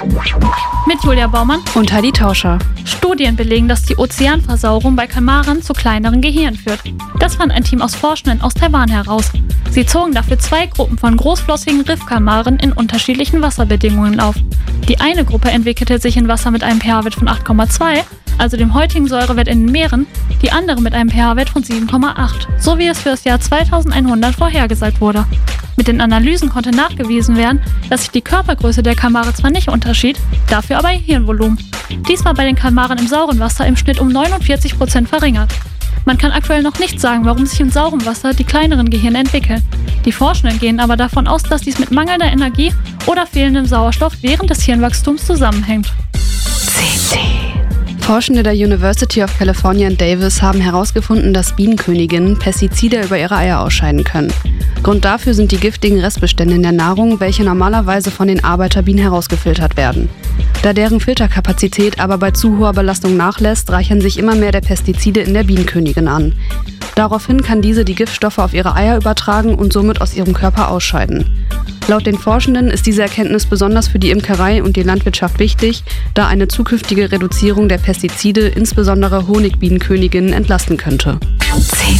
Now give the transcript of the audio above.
Mit Julia Baumann und Heidi Tauscher. Studien belegen, dass die Ozeanversauerung bei Kalmaren zu kleineren Gehirnen führt. Das fand ein Team aus Forschenden aus Taiwan heraus. Sie zogen dafür 2 Gruppen von großflossigen Riffkalmaren in unterschiedlichen Wasserbedingungen auf. Die eine Gruppe entwickelte sich in Wasser mit einem pH-Wert von 8,2, also dem heutigen Säurewert in den Meeren, die andere mit einem pH-Wert von 7,8, so wie es für das Jahr 2100 vorhergesagt wurde. Mit den Analysen konnte nachgewiesen werden, dass sich die Körpergröße der Kalmare zwar nicht unterschied, dafür aber ihr Hirnvolumen. Dies war bei den Kalmaren im sauren Wasser im Schnitt um 49% verringert. Man kann aktuell noch nicht sagen, warum sich im sauren Wasser die kleineren Gehirne entwickeln. Die Forschenden gehen aber davon aus, dass dies mit mangelnder Energie oder fehlendem Sauerstoff während des Hirnwachstums zusammenhängt. Forschende der University of California in Davis haben herausgefunden, dass Bienenköniginnen Pestizide über ihre Eier ausscheiden können. Grund dafür sind die giftigen Restbestände in der Nahrung, welche normalerweise von den Arbeiterbienen herausgefiltert werden. Da deren Filterkapazität aber bei zu hoher Belastung nachlässt, reichern sich immer mehr der Pestizide in der Bienenkönigin an. Daraufhin kann diese die Giftstoffe auf ihre Eier übertragen und somit aus ihrem Körper ausscheiden. Laut den Forschenden ist diese Erkenntnis besonders für die Imkerei und die Landwirtschaft wichtig, da eine zukünftige Reduzierung der Pestizide insbesondere Honigbienenköniginnen entlasten könnte.